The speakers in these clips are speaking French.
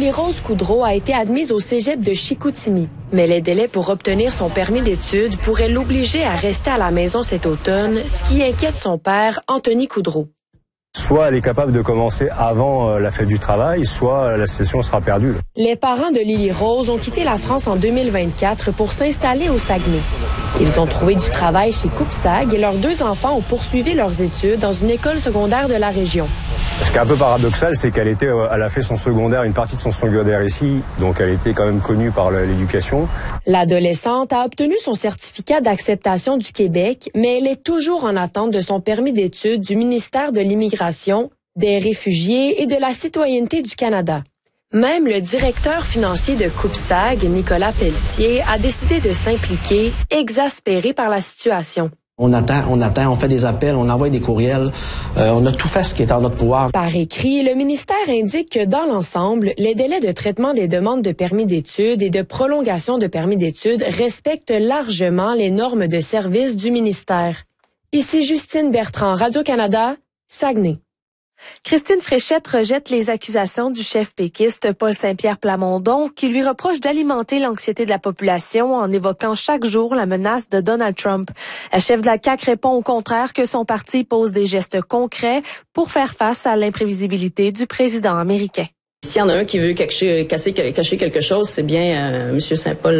Lily-Rose Coudreau a été admise au cégep de Chicoutimi. Mais les délais pour obtenir son permis d'études pourraient l'obliger à rester à la maison cet automne, ce qui inquiète son père, Anthony Coudreau. Soit elle est capable de commencer avant la fête du travail, soit la session sera perdue. Les parents de Lily-Rose ont quitté la France en 2024 pour s'installer au Saguenay. Ils ont trouvé du travail chez Coupsag et leurs 2 enfants ont poursuivi leurs études dans une école secondaire de la région. Ce qui est un peu paradoxal, c'est qu'elle a fait son secondaire, une partie de son secondaire ici, donc elle était quand même connue par l'éducation. L'adolescente a obtenu son certificat d'acceptation du Québec, mais elle est toujours en attente de son permis d'études du ministère de l'Immigration, des Réfugiés et de la Citoyenneté du Canada. Même le directeur financier de Coupsag, Nicolas Pelletier, a décidé de s'impliquer, exaspéré par la situation. On attend, on fait des appels, on envoie des courriels, on a tout fait ce qui est en notre pouvoir. Par écrit, le ministère indique que dans l'ensemble, les délais de traitement des demandes de permis d'études et de prolongation de permis d'études respectent largement les normes de service du ministère. Ici Justine Bertrand, Radio-Canada, Saguenay. Christine Fréchette rejette les accusations du chef péquiste Paul Saint-Pierre Plamondon qui lui reproche d'alimenter l'anxiété de la population en évoquant chaque jour la menace de Donald Trump. La chef de la CAQ répond au contraire que son parti pose des gestes concrets pour faire face à l'imprévisibilité du président américain. S'il y en a un qui veut cacher quelque chose, c'est bien Monsieur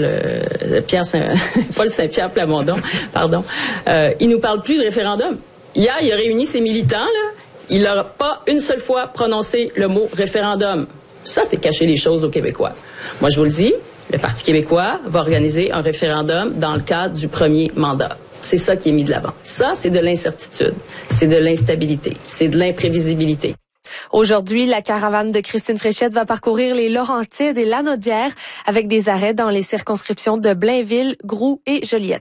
Paul Saint-Pierre Plamondon. Pardon. Il nous parle plus de référendum. Hier, il a réuni ses militants là. Il n'a pas une seule fois prononcé le mot référendum. Ça, c'est cacher les choses aux Québécois. Moi, je vous le dis, le Parti québécois va organiser un référendum dans le cadre du premier mandat. C'est ça qui est mis de l'avant. Ça, c'est de l'incertitude, c'est de l'instabilité, c'est de l'imprévisibilité. Aujourd'hui, la caravane de Christine Fréchette va parcourir les Laurentides et Lanaudière avec des arrêts dans les circonscriptions de Blainville, Groux et Joliette.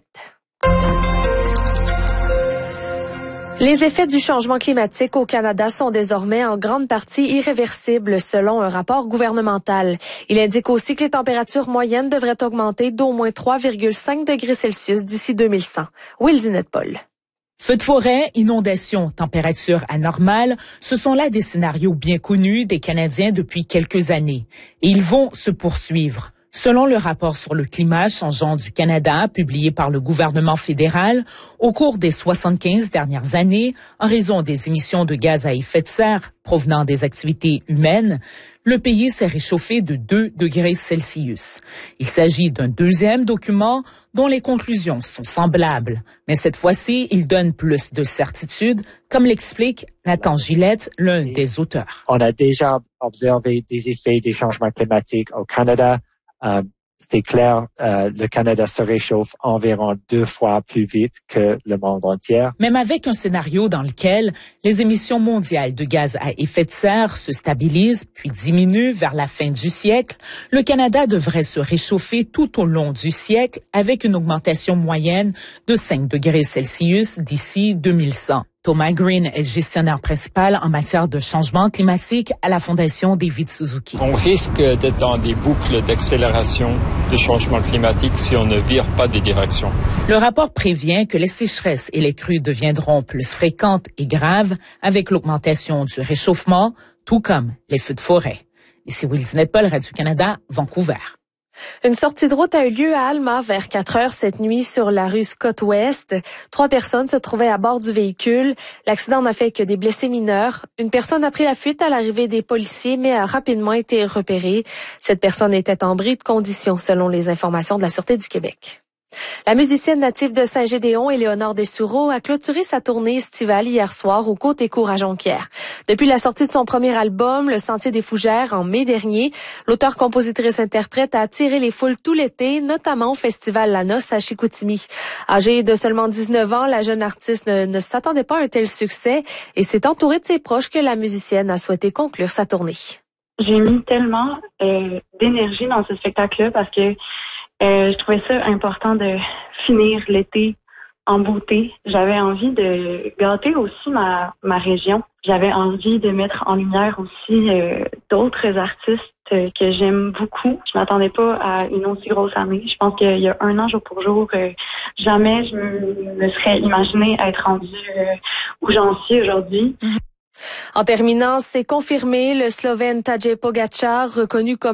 Les effets du changement climatique au Canada sont désormais en grande partie irréversibles selon un rapport gouvernemental. Il indique aussi que les températures moyennes devraient augmenter d'au moins 3,5 degrés Celsius d'ici 2100. Will Dinette-Paul. Feux de forêt, inondations, températures anormales, ce sont là des scénarios bien connus des Canadiens depuis quelques années. Et ils vont se poursuivre. Selon le rapport sur le climat changeant du Canada, publié par le gouvernement fédéral, au cours des 75 dernières années, en raison des émissions de gaz à effet de serre provenant des activités humaines, le pays s'est réchauffé de 2 degrés Celsius. Il s'agit d'un deuxième document dont les conclusions sont semblables. Mais cette fois-ci, il donne plus de certitude, comme l'explique Nathan Gillette, l'un des auteurs. On a déjà observé des effets des changements climatiques au Canada. C'est clair, le Canada se réchauffe environ 2 fois plus vite que le monde entier. Même avec un scénario dans lequel les émissions mondiales de gaz à effet de serre se stabilisent puis diminuent vers la fin du siècle, le Canada devrait se réchauffer tout au long du siècle avec une augmentation moyenne de 5 degrés Celsius d'ici 2100. Thomas Green est gestionnaire principal en matière de changement climatique à la Fondation David Suzuki. On risque d'être dans des boucles d'accélération de changement climatique si on ne vire pas des directions. Le rapport prévient que les sécheresses et les crues deviendront plus fréquentes et graves avec l'augmentation du réchauffement, tout comme les feux de forêt. Ici Will Dinette-Paul, Radio-Canada, Vancouver. Une sortie de route a eu lieu à Alma vers 4 heures cette nuit sur la rue Scott-Ouest. 3 personnes se trouvaient à bord du véhicule. L'accident n'a fait que des blessés mineurs. Une personne a pris la fuite à l'arrivée des policiers, mais a rapidement été repérée. Cette personne était en bris de condition, selon les informations de la Sûreté du Québec. La musicienne native de Saint-Gédéon, Éléonore Dessoureau, a clôturé sa tournée estivale hier soir au Côte-Écourt à Jonquière. Depuis la sortie de son premier album, Le Sentier des Fougères, en mai dernier, l'auteur-compositrice-interprète a attiré les foules tout l'été, notamment au festival La Noce à Chicoutimi. Âgée de seulement 19 ans, la jeune artiste ne s'attendait pas à un tel succès et s'est entourée de ses proches que la musicienne a souhaité conclure sa tournée. J'ai mis tellement d'énergie dans ce spectacle-là parce que je trouvais ça important de finir l'été en beauté. J'avais envie de gâter aussi ma région. J'avais envie de mettre en lumière aussi d'autres artistes que j'aime beaucoup. Je m'attendais pas à une aussi grosse année. Je pense qu'il y a 1 an jour pour jour, jamais je me serais imaginé être rendue où j'en suis aujourd'hui. En terminant, c'est confirmé, le Slovène Tadej Pogačar, reconnu comme